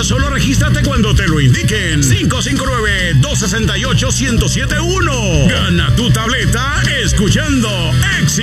solo regístrate cuando te lo indiquen. 559-268-1071. Gana tu tableta escuchando Éxito